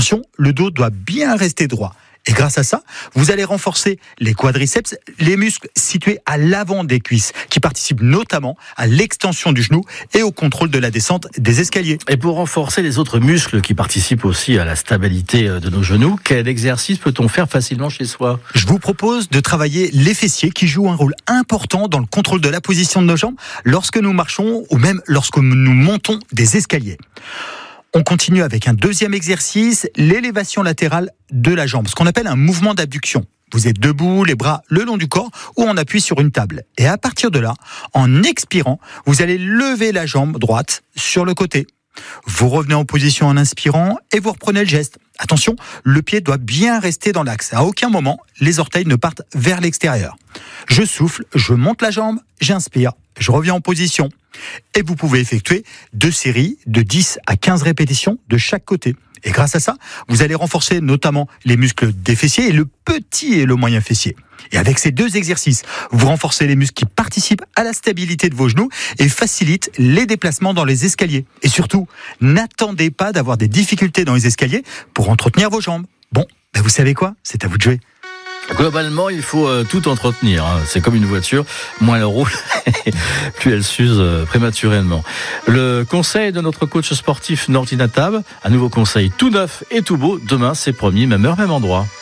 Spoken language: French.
Attention, le dos doit bien rester droit. Et grâce à ça, vous allez renforcer les quadriceps, les muscles situés à l'avant des cuisses, qui participent notamment à l'extension du genou et au contrôle de la descente des escaliers. Et pour renforcer les autres muscles qui participent aussi à la stabilité de nos genoux, quel exercice peut-on faire facilement chez soi ? Je vous propose de travailler les fessiers qui jouent un rôle important dans le contrôle de la position de nos jambes lorsque nous marchons ou même lorsque nous montons des escaliers. On continue avec un deuxième exercice, l'élévation latérale de la jambe, ce qu'on appelle un mouvement d'abduction. Vous êtes debout, les bras le long du corps ou on appuie sur une table. Et à partir de là, en expirant, vous allez lever la jambe droite sur le côté. Vous revenez en position en inspirant et vous reprenez le geste. Attention, le pied doit bien rester dans l'axe. À aucun moment, les orteils ne partent vers l'extérieur. Je souffle, je monte la jambe, j'inspire, je reviens en position. Et vous pouvez effectuer 2 séries de 10 à 15 répétitions de chaque côté. Et grâce à ça, vous allez renforcer notamment les muscles des fessiers et le petit et le moyen fessier. Et avec ces 2 exercices, vous renforcez les muscles qui participent à la stabilité de vos genoux et facilitent les déplacements dans les escaliers. Et surtout, n'attendez pas d'avoir des difficultés dans les escaliers pour entretenir vos jambes. Bon, vous savez quoi ? C'est à vous de jouer. Globalement, il faut tout entretenir. C'est comme une voiture. Moins elle roule, plus elle s'use prématurément. Le conseil de notre coach sportif Nordina Tab, un nouveau conseil tout neuf et tout beau. Demain, c'est promis, même heure, même endroit.